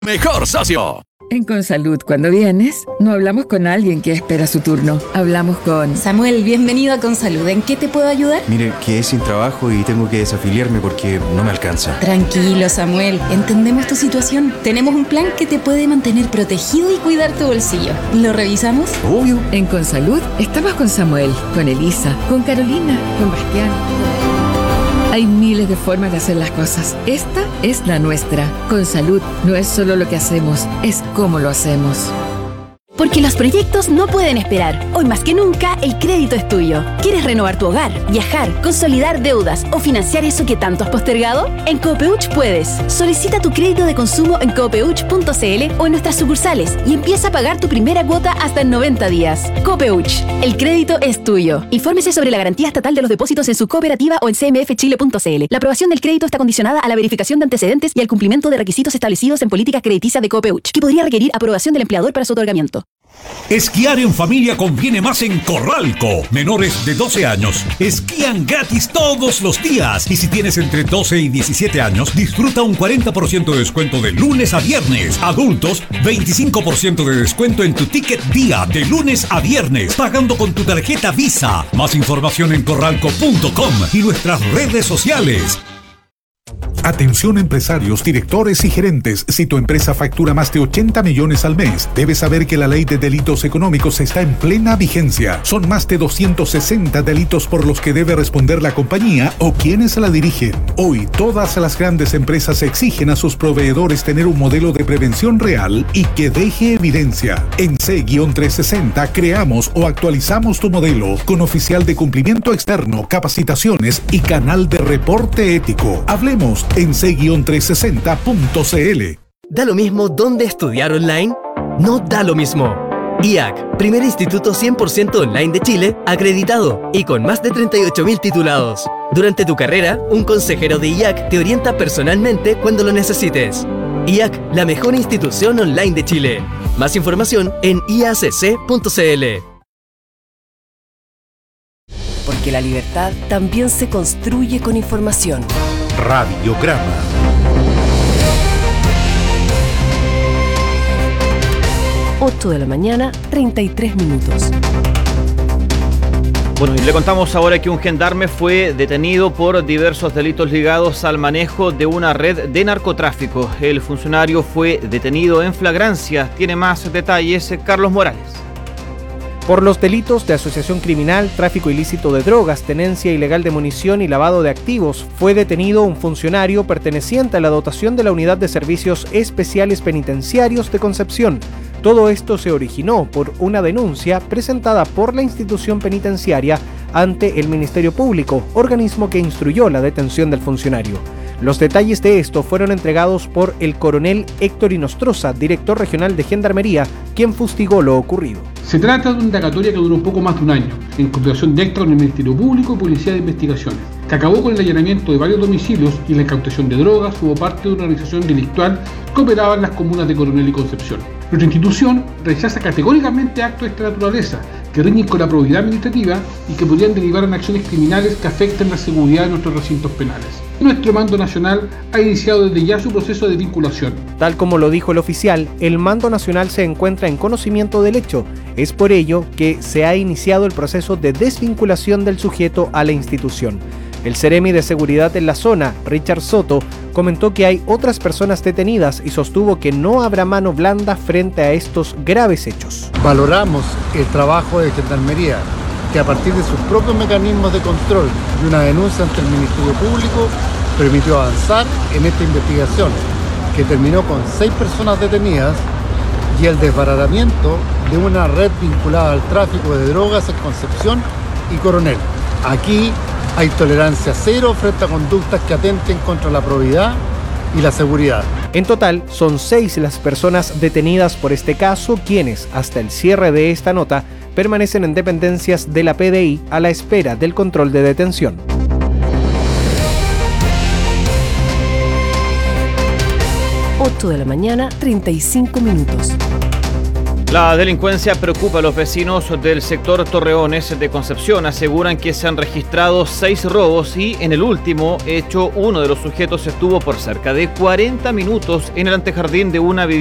Mejor socio. En Consalud, cuando vienes, no hablamos con alguien que espera su turno. Hablamos con... Samuel, bienvenido a Consalud. ¿En qué te puedo ayudar? Mire, quedé sin trabajo y tengo que desafiliarme porque no me alcanza. Tranquilo, Samuel. Entendemos tu situación. Tenemos un plan que te puede mantener protegido y cuidar tu bolsillo. ¿Lo revisamos? Obvio. En Consalud, estamos con Samuel, con Elisa, con Carolina, con Bastián. Hay miles de formas de hacer las cosas. Esta es la nuestra. Consalud no es solo lo que hacemos, es cómo lo hacemos. Porque los proyectos no pueden esperar. Hoy más que nunca, el crédito es tuyo. ¿Quieres renovar tu hogar, viajar, consolidar deudas o financiar eso que tanto has postergado? En Copeuch puedes. Solicita tu crédito de consumo en copeuch.cl o en nuestras sucursales y empieza a pagar tu primera cuota hasta en 90 días. Copeuch, el crédito es tuyo. Infórmese sobre la garantía estatal de los depósitos en su cooperativa o en cmfchile.cl. La aprobación del crédito está condicionada a la verificación de antecedentes y al cumplimiento de requisitos establecidos en políticas crediticias de Copeuch, que podría requerir aprobación del empleador para su otorgamiento. Esquiar en familia conviene más en Corralco. Menores de 12 años esquían gratis todos los días. Y si tienes entre 12 y 17 años, disfruta un 40% de descuento de lunes a viernes. Adultos, 25% de descuento en tu ticket día de lunes a viernes, pagando con tu tarjeta Visa. Más información en corralco.com y nuestras redes sociales. Atención empresarios, directores y gerentes. Si tu empresa factura más de 80 millones al mes, debes saber que la ley de delitos económicos está en plena vigencia. Son más de 260 delitos por los que debe responder la compañía o quienes la dirigen. Hoy, todas las grandes empresas exigen a sus proveedores tener un modelo de prevención real y que deje evidencia. En C-360 creamos o actualizamos tu modelo con oficial de cumplimiento externo, capacitaciones y canal de reporte ético. Hablemos en c-360.cl. ¿Da lo mismo dónde estudiar online? No da lo mismo. IAC, primer instituto 100% online de Chile, acreditado y con más de 38.000 titulados. Durante tu carrera, un consejero de IAC te orienta personalmente cuando lo necesites. IAC, la mejor institución online de Chile. Más información en iacc.cl. Porque la libertad también se construye con información. Radiograma. Ocho de la mañana, 33 minutos. Bueno, y le contamos ahora que un gendarme fue detenido por diversos delitos ligados al manejo de una red de narcotráfico. El funcionario fue detenido en flagrancia. Tiene más detalles Carlos Morales. Por los delitos de asociación criminal, tráfico ilícito de drogas, tenencia ilegal de munición y lavado de activos, fue detenido un funcionario perteneciente a la dotación de la Unidad de Servicios Especiales Penitenciarios de Concepción. Todo esto se originó por una denuncia presentada por la institución penitenciaria ante el Ministerio Público, organismo que instruyó la detención del funcionario. Los detalles de esto fueron entregados por el coronel Héctor Inostroza, director regional de Gendarmería, quien fustigó lo ocurrido. Se trata de una indagatoria que duró un poco más de un año, en cooperación directa con el Ministerio Público y Policía de Investigaciones, que acabó con el allanamiento de varios domicilios y la incautación de drogas como parte de una organización delictual que operaba en las comunas de Coronel y Concepción. Nuestra institución rechaza categóricamente actos de esta naturaleza, que riñen con la probidad administrativa y que podrían derivar en acciones criminales que afecten la seguridad de nuestros recintos penales. Nuestro mando nacional ha iniciado desde ya su proceso de vinculación. Tal como lo dijo el oficial, el mando nacional se encuentra en conocimiento del hecho. Es por ello que se ha iniciado el proceso de desvinculación del sujeto a la institución. El Seremi de Seguridad en la zona, Richard Soto, comentó que hay otras personas detenidas y sostuvo que no habrá mano blanda frente a estos graves hechos. Valoramos el trabajo de Gendarmería, que a partir de sus propios mecanismos de control y una denuncia ante el Ministerio Público permitió avanzar en esta investigación, que terminó con 6 personas detenidas y el desbaratamiento de una red vinculada al tráfico de drogas en Concepción y Coronel. Aquí hay tolerancia cero frente a conductas que atenten contra la probidad y la seguridad. En total, son 6 las personas detenidas por este caso, quienes, hasta el cierre de esta nota, permanecen en dependencias de la PDI a la espera del control de detención. 8 de la mañana, 35 minutos. La delincuencia preocupa a los vecinos del sector Torreones de Concepción. Aseguran que se han registrado 6 robos y en el último hecho uno de los sujetos estuvo por cerca de 40 minutos en el antejardín de una vivienda